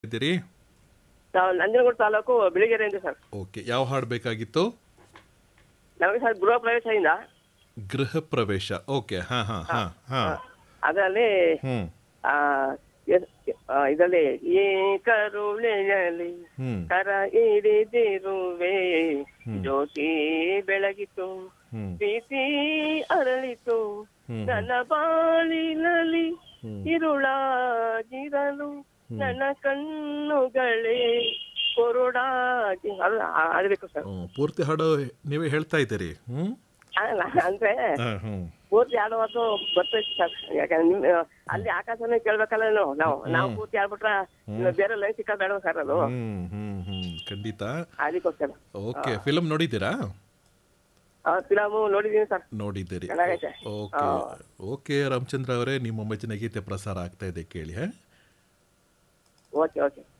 ಮಾತಾಡ್ತಿದ್ದೀರಿ? ನಾವು Nanjangud taluk ಬಿಳಿಗೆರೆಯಿಂದ sir. Okay, ಯಾವ ಹಾಡು ಬೇಕಾಗಿತ್ತು? ನಮಗೆ ಸರ್ ಗೃಹ ಪ್ರವೇಶದಿಂದ ಗೃಹ ಪ್ರವೇಶ. ಓಕೆ, ಹಾ ಹಾ ಹಾ ಹಾ. ಅದರಲ್ಲಿ ಹ್ಮ್ ಇದರಲ್ಲಿ ಈ ಕರುಳೆಯಲ್ಲಿ ಕರ ಹಿಡಿದಿರುವೆ ಜ್ಯೋತಿ ಬೆಳಗಿತು ಪ್ರೀತಿ ಅರಳಿತು ನನ್ನ ಬಾಳಿನಲ್ಲಿ ಇರುಳಾಗಿರಲು ನನ್ನ ಕಣ್ಣುಗಳೇ ಕೊರುಡಾಗಿ ಆಡಬೇಕು ಸರ್. ಪೂರ್ತಿ ಹಾಡು ನೀವೇ ಹೇಳ್ತಾ ಇದ್ದೀರಿ? ಅಂದ್ರೆ ಪೂರ್ತಿ ಆಡುವುದು ಬರ್ತೈತಿ ಸರ್. ಯಾಕಂದ್ರೆ ಅಲ್ಲಿ ಆಕಾಶನೇ ಕೇಳ್ಬೇಕಲ್ಲ ನಾವು ಪೂರ್ತಿ ಆಡ್ಬಿಟ್ರ ಬೇರೆ ಲೈನ್ ಸಿಕ್ಕ ಬೇಡ ಸರ್ ಅದು. ಖಂಡಿತ. ಅದಕ್ಕೋಸ್ಕರ. ಓಕೆ, ಫಿಲಮ್ ನೋಡಿದ್ದೀರಾ? ಫಿಲಮ್ ನೋಡಿದೀನಿ ಸರ್. ನೋಡಿದ್ದೀರಿ? ಚೆನ್ನಾಗೈತೆ. ಓಕೆ ಓಕೆ ರಾಮಚಂದ್ರ ಅವರೇ, ನಿಮ್ಮ ಮೆಚ್ಚಿನ ಗೀತೆ ಪ್ರಸಾರ ಆಗ್ತಾ ಇದೆ, ಕೇಳಿ. Okay okay.